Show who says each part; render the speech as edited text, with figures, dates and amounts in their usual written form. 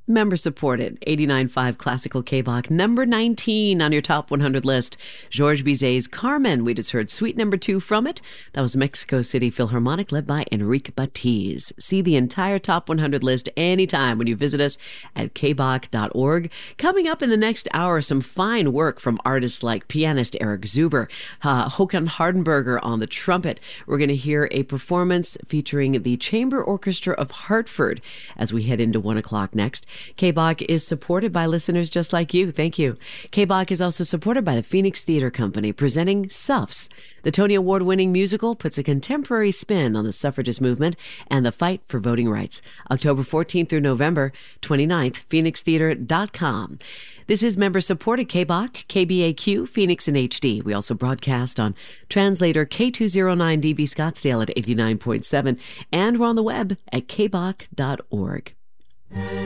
Speaker 1: Member supported, 89.5 Classical K-Bach, number 19 on your top 100 list. Georges Bizet's Carmen, we just heard suite number 2 from it. That was Mexico City Philharmonic led by Enrique Batiz. See the entire top 100 list anytime when you visit us at kbach.org. Coming up in the next hour, some fine work from artists like pianist Eric Zuber, Håkan Hardenberger on the trumpet. We're going to hear a performance featuring the Chamber Orchestra of Hartford as we head into 1 o'clock next. K-Bach is supported by listeners just like you. Thank you. K-Bach is also supported by the Phoenix Theater Company, presenting Suffs. The Tony Award-winning musical puts a contemporary spin on the suffragist movement and the fight for voting rights. October 14th through November 29th, phoenixtheater.com. This is member-supported K-Bach, KBAQ, Phoenix and HD. We also broadcast on translator K209DV Scottsdale at 89.7, and we're on the web at kbach.org.